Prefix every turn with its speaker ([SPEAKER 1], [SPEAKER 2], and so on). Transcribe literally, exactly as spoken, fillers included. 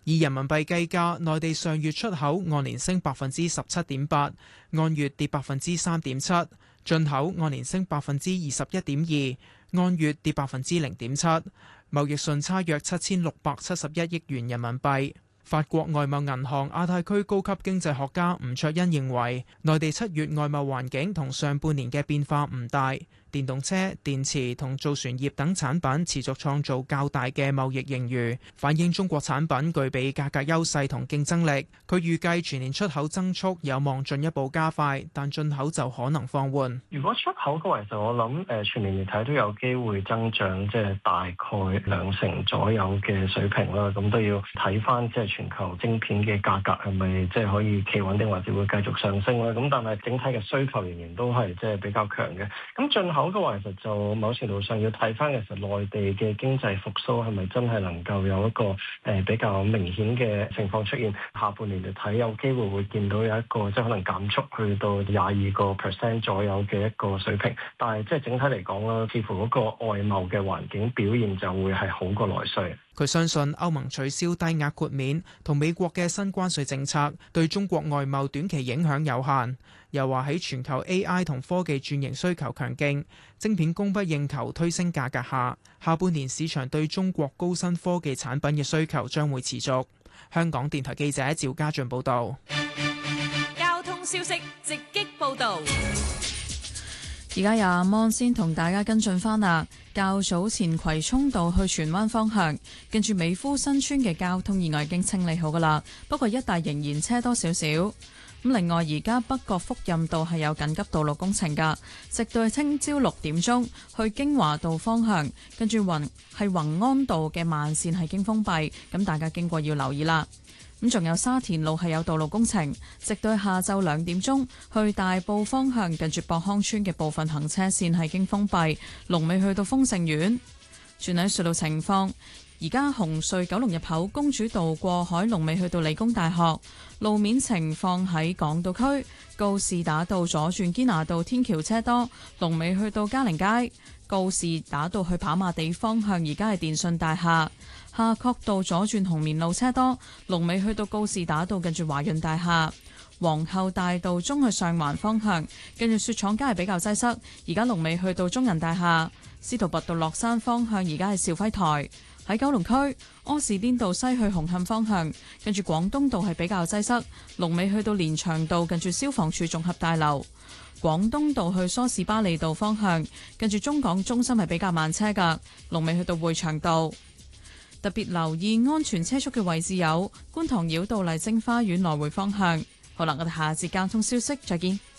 [SPEAKER 1] 以人民幣計價，內地上月出口按年升百分之十七點八，按月跌百分之三點七；進口按年升百分之二十一點二，按月跌百分之零點七。貿易順差約七千六百七十一億元人民幣。法國外貿銀行亞太區高級經濟學家吳卓恩認為，內地七月外貿環境同上半年嘅變化唔大，電動車、電池同造船業等產品持續創造較大嘅貿易盈餘，反映中國產品具備價格優勢同競爭力。佢預計全年出口增速有望進一步加快，但進口就可能放緩。
[SPEAKER 2] 如果出口嘅話，其實我諗誒全年嚟睇都有機會增長，即係大概兩成左右嘅水平啦。咁都要睇翻即係全球晶片嘅價格係咪即係可以企穩定，或者會繼續上升啦。咁但係整體嘅需求仍然都係即係比較強嘅。咁進口嘅話，其實就某程度上要睇翻其實內地嘅經濟復甦係咪真係能夠有一個誒比較明顯嘅情況出現。下半年嚟睇有機會會見到有一個即係可能減速去到廿二個 percent 左右嘅一個水平。但係即係整體嚟講啦，似乎嗰個外貿嘅環境表現就會係好過內需。
[SPEAKER 1] 佢相信歐盟取消低額豁免同美國嘅新關稅政策對中國外貿短期影響有限。又話喺全球 A I 同科技轉型需求強勁，晶片供不應求推升價格下，下半年市場對中國高新科技產品嘅需求將會持續。香港電台記者趙家俊報道。
[SPEAKER 3] 交通消息直擊報道。
[SPEAKER 4] 而家由阿芒先同大家跟進返啦。較早前葵涌道去荃灣方向，跟住美孚新村嘅交通意外已經清理好噶啦，不過一帶仍然車多少少。咁另外，而家北角福蔭道係有緊急道路工程噶，直到聽朝六點鐘去京華道方向，跟住宏係宏安道嘅慢線係經封閉，咁大家經過要留意啦。咁仲有沙田路係有道路工程，直到下晝兩點鐘去大埔方向，近住博康村嘅部分行車線係經封閉，龍尾去到豐盛苑。轉喺隧道情況，而家紅隧九龍入口公主道過海龍尾去到理工大學。路面情況喺港島區告士打道左轉堅拿道天橋車多，龍尾去到嘉寧街。告士打道去跑馬地方向，而家係電訊大廈。夏慤道左轉紅棉路車多，龍尾去到告士打道近住華潤大廈。皇后大道中去上環方向，跟住雪廠街係比較擠塞，而家龍尾去到中銀大廈。司徒拔道落山方向，而家係兆輝台。喺九龍區柯士甸道西去紅磡方向，跟住廣東道係比較擠塞，龍尾去到連翔道近住消防處綜合大樓。廣東道去梳士巴利道方向，跟住中港中心係比較慢車㗎，龍尾去到匯祥道。特別留意安全車速嘅位置有觀塘繞道麗晶花園來回方向。好啦，我哋下節交通消息再見。